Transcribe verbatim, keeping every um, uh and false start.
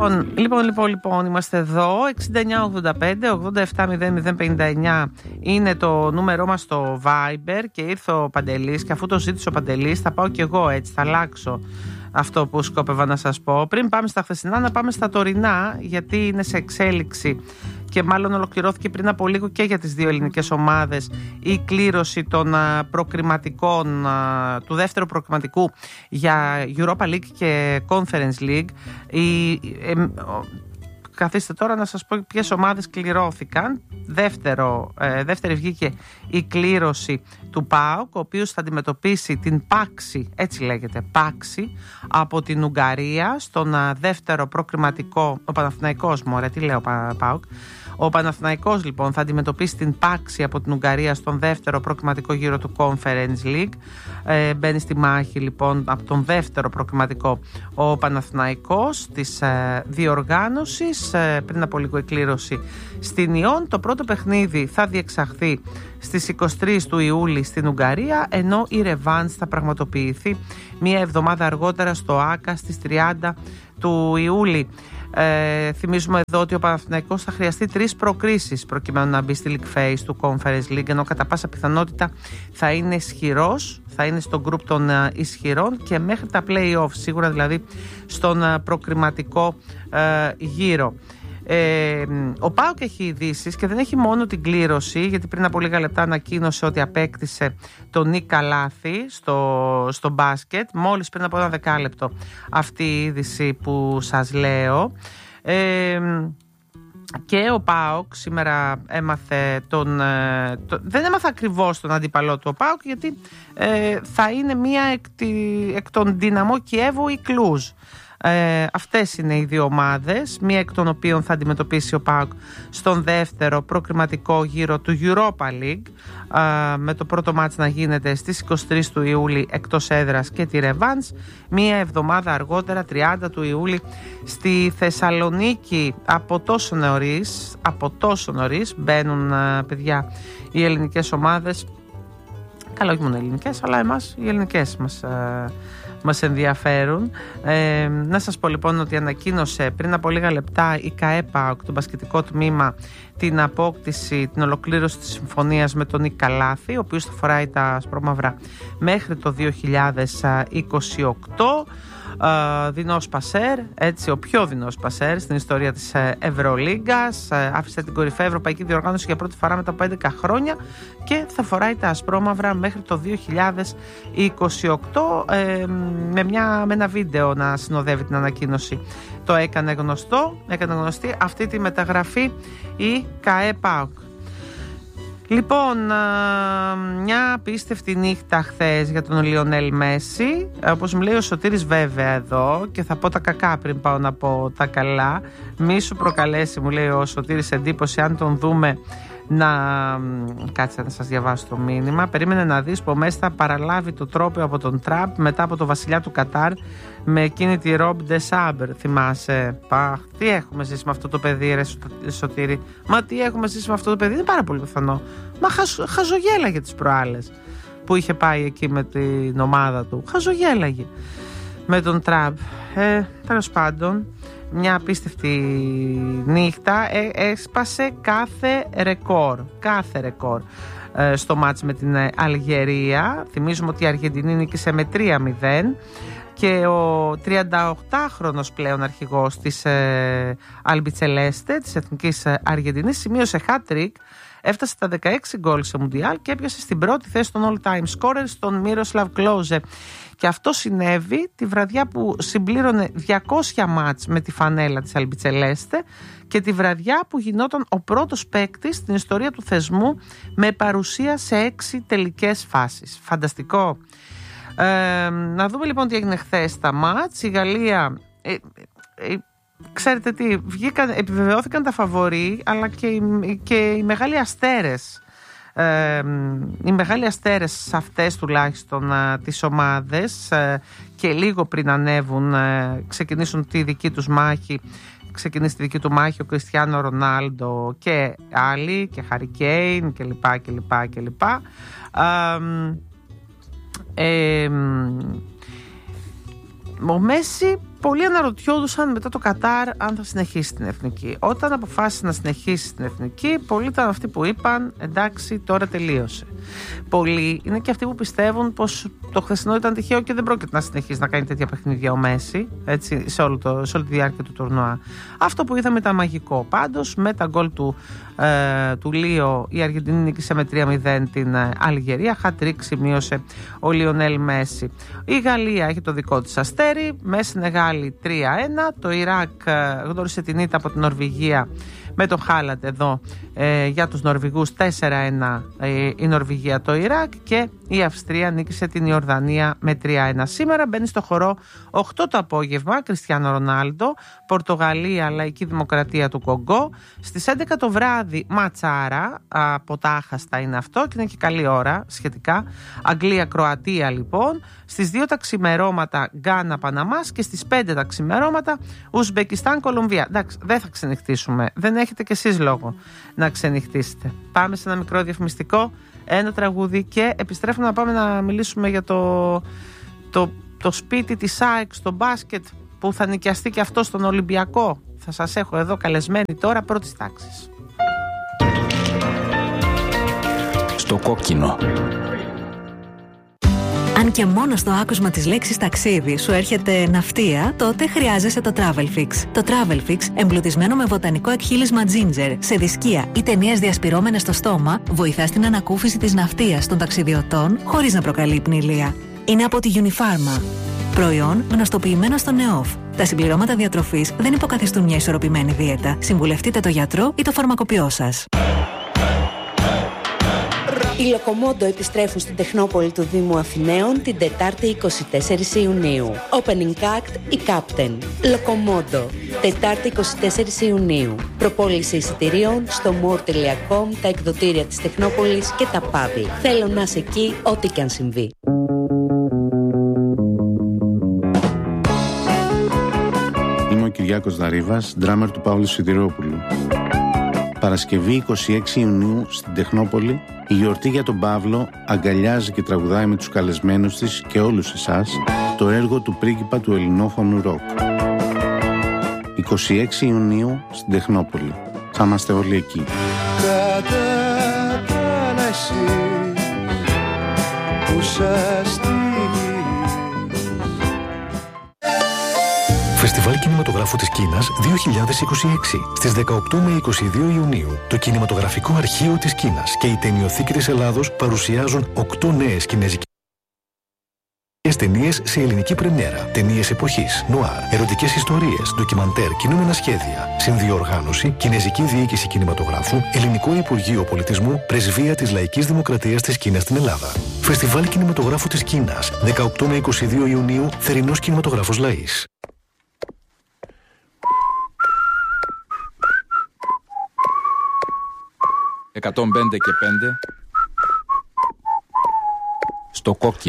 Λοιπόν, λοιπόν, λοιπόν, λοιπόν, είμαστε εδώ. εξήντα εννιά ογδόντα πέντε ογδόντα επτά μηδέν μηδέν πενήντα εννιά είναι το νούμερό μας στο Viber και ήρθε ο Παντελής και αφού το ζήτησε ο Παντελής θα πάω και εγώ έτσι, θα αλλάξω αυτό που σκόπευα να σας πω. Πριν πάμε στα χθεσινά, να πάμε στα τωρινά, γιατί είναι σε εξέλιξη και μάλλον ολοκληρώθηκε πριν από λίγο και για τις δύο ελληνικές ομάδες η κλήρωση των προκριματικών, του δεύτερου προκριματικού για Europa League και Conference League. Η, ε, καθίστε τώρα να σας πω ποιες ομάδες κληρώθηκαν. Δεύτερο, ε, δεύτερη βγήκε η κλήρωση του ΠΑΟΚ, ο οποίος θα αντιμετωπίσει την Πάξη, έτσι λέγεται, Πάξη, από την Ουγγαρία στον α, δεύτερο προκριματικό, ο Παναθηναϊκός, μωρέ, τι λέω ΠΑΟΚ. Ο Παναθηναϊκός λοιπόν θα αντιμετωπίσει την Πάξη από την Ουγγαρία στον δεύτερο προκριματικό γύρο του Conference League. Ε, μπαίνει στη μάχη λοιπόν από τον δεύτερο προκριματικό ο Παναθηναϊκός της ε, διοργάνωσης. Ε, πριν από λίγο η κλήρωση στην Ιόν. Το πρώτο παιχνίδι θα διεξαχθεί στις είκοσι τρεις του Ιούλη στην Ουγγαρία, ενώ η ρεβάνς θα πραγματοποιηθεί μία εβδομάδα αργότερα στο ΆΚΑ στις τριάντα του Ιούλη. Ε, θυμίζουμε εδώ ότι ο Παναθηναϊκός θα χρειαστεί τρεις προκρίσεις προκειμένου να μπει στη League Phase του Conference League, ενώ κατά πάσα πιθανότητα θα είναι ισχυρός, θα είναι στο group των uh, ισχυρών και μέχρι τα play-off, σίγουρα δηλαδή στον uh, προκριματικό uh, γύρο. Ε, ο ΠΑΟΚ έχει ειδήσεις και δεν έχει μόνο την κλήρωση, γιατί πριν από λίγα λεπτά ανακοίνωσε ότι απέκτησε τον Νίκ Καλάθη στο, στο μπάσκετ, μόλις πριν από ένα δεκάλεπτο αυτή η είδηση που σας λέω. ε, και ο ΠΑΟΚ σήμερα έμαθε τον, το, δεν έμαθε ακριβώς τον αντίπαλό του ο ΠΑΟΚ, γιατί ε, θα είναι μία εκ, εκ των Δυναμό Κιέβου ή Κλούζ. Ε, αυτές είναι οι δύο ομάδες, μία εκ των οποίων θα αντιμετωπίσει ο ΠΑΟΚ στον δεύτερο προκριματικό γύρο του Europa League, ε, με το πρώτο μάτς να γίνεται στις είκοσι τρεις του Ιούλη εκτός έδρας και τη ρεβάνς, μία εβδομάδα αργότερα τριάντα του Ιούλη στη Θεσσαλονίκη. Από τόσο νωρίς, από τόσο νωρίς μπαίνουν ε, παιδιά οι ελληνικές ομάδες, καλά όχι μόνο ελληνικές αλλά εμάς οι ελληνικές μας ε, μας ενδιαφέρουν. Ε, να σας πω λοιπόν ότι ανακοίνωσε πριν από λίγα λεπτά η ΚΑΕΠΑΟΚ, το μπασκετικό τμήμα, την απόκτηση, την ολοκλήρωση της συμφωνίας με τον Νίκ Καλάθη, ο οποίος θα φοράει τα ασπρόμαυρα μέχρι το δύο χιλιάδες είκοσι οκτώ. Uh, δεινός Πασέρ, έτσι, ο πιο δεινός Πασέρ στην ιστορία της uh, Ευρωλίγκας. Uh, άφησε την κορυφαία ευρωπαϊκή διοργάνωση για πρώτη φορά μετά από έντεκα χρόνια και θα φοράει τα ασπρόμαυρα μέχρι το δύο χιλιάδες είκοσι οκτώ, uh, με, μια, με ένα βίντεο να συνοδεύει την ανακοίνωση. Το έκανε γνωστό, έκανε γνωστή αυτή τη μεταγραφή η ΚΑΕΠΑΟΚ. Λοιπόν, μια απίστευτη νύχτα χθες για τον Λιονέλ Μέση. Όπως μου λέει ο Σωτήρης βέβαια εδώ, και θα πω τα κακά πριν πάω να πω τα καλά. Μη σου προκαλέσει, μου λέει ο Σωτήρης, εντύπωση αν τον δούμε να... Κάτσε να σας διαβάσω το μήνυμα. Περίμενε να δεις που ο Μέση θα παραλάβει το τρόπαιο από τον Τραμπ μετά από το βασιλιά του Κατάρ με εκείνη τη Ρομπ ντε Σάμπερ. Θυμάσαι? Παχ, τι έχουμε ζήσει με αυτό το παιδί, ρε Σωτήρη. Μα τι έχουμε ζήσει με αυτό το παιδί, είναι πάρα πολύ πιθανό. Μα χαζ, χαζογέλαγε τις προάλλες που είχε πάει εκεί με την ομάδα του. Χαζογέλαγε με τον Τραμπ. Ε, τέλος πάντων, μια απίστευτη νύχτα. Ε, έσπασε κάθε ρεκόρ. Κάθε ρεκόρ ε, στο μάτς με την Αλγερία. Θυμίζουμε ότι η Αργεντινή νίκησε με τρία μηδέν. Και ο τριανταοκτάχρονος πλέον αρχηγός της ε, Αλμπιτσελέστε, της Εθνικής Αργεντινής, σημείωσε hat-trick, έφτασε στα δεκαέξι γκολ σε Μουντιάλ και έπιασε στην πρώτη θέση των all-time scorer στον Μίροσλαβ Κλόζε. Και αυτό συνέβη τη βραδιά που συμπλήρωνε διακόσια μάτς με τη φανέλα της Αλμπιτσελέστε και τη βραδιά που γινόταν ο πρώτος παίκτης στην ιστορία του θεσμού με παρουσία σε έξι τελικές φάσεις. Φανταστικό. Ε, να δούμε λοιπόν τι έγινε χθες στα μάτς. Η Γαλλία, ε, ε, ξέρετε τι, βγήκαν, επιβεβαιώθηκαν τα φαβορί, αλλά και οι, και οι μεγάλοι αστέρες, ε, οι μεγάλοι αστέρες αυτές τουλάχιστον ε, τις ομάδες, ε, και λίγο πριν ανέβουν, ε, ξεκινήσουν τη δική τους μάχη, ξεκινήσει τη δική του μάχη ο Κριστιάνο Ρονάλντο και άλλοι, και Χάρι Κέιν και λοιπά και λοιπά και λοιπά. Ε, ε, ο Μέση πολλοί αναρωτιόντουσαν μετά το Κατάρ αν θα συνεχίσει την εθνική. Όταν αποφάσισε να συνεχίσει την εθνική, πολλοί ήταν αυτοί που είπαν εντάξει, τώρα τελείωσε. Πολλοί είναι και αυτοί που πιστεύουν πως το χθεσινό ήταν τυχαίο και δεν πρόκειται να συνεχίσει να κάνει τέτοια παιχνίδια ο Μέση, έτσι, σε, όλο το, σε όλη τη διάρκεια του τουρνουά. Αυτό που είδαμε ήταν μαγικό. Πάντως, με τα γκολ του, ε, του Λίο, η Αργεντινή νίκησε με τρία μηδέν την ε, Αλγερία. Χατρίκ σημείωσε ο Λιονέλ Μέση. Η Γαλλία έχει το δικό της αστέρι, με Σενεγάλη τρία ένα. Το Ιράκ ε, γνώρισε την ήττα από την Νορβηγία με τον Χάλαντ εδώ ε, για τους Νορβηγούς τέσσερα ένα ε, η Νορβηγία το Ιράκ, και η Αυστρία νίκησε την Ιορδανία με τρία ένα. Σήμερα μπαίνει στο χορό οκτώ το απόγευμα Κριστιάνο Ρονάλντο, Πορτογαλία Λαϊκή Δημοκρατία του Κογκό. Στις έντεκα το βράδυ ματσάρα, από τα άχαστα είναι αυτό και είναι και καλή ώρα σχετικά. Αγγλία Κροατία λοιπόν. Στις δύο τα ξημερώματα Γκάνα Παναμάς και στις πέντε τα ξημερώματα Ουσμπεκιστάν Κολομβία. Εντάξει, δεν θα ξενυχτήσουμε. Δεν έχετε κι εσείς λόγο να ξενυχτήσετε. Πάμε σε ένα μικρό διαφημιστικό, ένα τραγούδι και επιστρέφουμε να πάμε να μιλήσουμε για το, το, το σπίτι της ΑΕΚ στο μπάσκετ που θα νοικιαστεί και αυτό στον Ολυμπιακό. Θα σας έχω εδώ καλεσμένη τώρα πρώτης τάξης. Στο κόκκινο. Αν και μόνο στο άκουσμα της λέξης ταξίδι σου έρχεται ναυτία, τότε χρειάζεσαι το Travelfix. Το Travelfix, εμπλουτισμένο με βοτανικό εκχύλισμα ginger, σε δισκία ή ταινίες διασπυρώμενες στο στόμα, βοηθά στην ανακούφιση της ναυτίας των ταξιδιωτών χωρίς να προκαλεί πνηλεία. Είναι από τη Unifarma. Προϊόν γνωστοποιημένο στο ΝΕΟΦ. Τα συμπληρώματα διατροφής δεν υποκαθιστούν μια ισορροπημένη δίαιτα. Συμβουλευτείτε το γιατρό ή το φαρμακοποιό σας. Οι Λοκομόντο επιστρέφουν στην Τεχνόπολη του Δήμου Αθηναίων την Τετάρτη εικοστή τέταρτη Ιουνίου. Opening Act η Captain. Λοκομόντο. Τετάρτη εικοστή τέταρτη Ιουνίου. Προπόληση εισιτηρίων στο more τελεία com, τα εκδοτήρια της Τεχνόπολης και τα παύλη. Θέλω να είσαι εκεί ό,τι και αν συμβεί. Είμαι ο Κυριάκος Δαρίβας, ντράμερ του Παύλου Σιδηρόπουλου. Παρασκευή εικοστή έκτη Ιουνίου στην Τεχνόπολη, η γιορτή για τον Παύλο αγκαλιάζει και τραγουδάει με τους καλεσμένους της και όλους εσάς το έργο του πρίγκιπα του ελληνόφωνου ροκ. εικοστή έκτη Ιουνίου στην Τεχνόπολη. Θα είμαστε όλοι εκεί. Φεστιβάλ Κινηματογράφου της Κίνας δύο χιλιάδες είκοσι έξι. Στις δεκαοκτώ με είκοσι δύο Ιουνίου, το Κινηματογραφικό Αρχείο της Κίνας και η Ταινιοθήκη της Ελλάδος παρουσιάζουν οκτώ νέες κινέζικες ταινίες σε ελληνική πρεμιέρα. Ταινίες εποχής, νουάρ, ερωτικές ιστορίες, ντοκιμαντέρ, κινούμενα σχέδια. Συνδιοργάνωση, Κινέζικη Διοίκηση Κινηματογράφου, Ελληνικό Υπουργείο Πολιτισμού, Πρεσβεία της Λαϊκής Δημοκρατίας της Κίνας στην Ελλάδα. Φεστιβάλ Κινηματογράφου της Κίνας, δεκαοκτώ με είκοσι δύο Ιουνίου, θερινός κινηματογράφος Λαΐς. εκατόν πέντε και πέντε στο κόκκινο.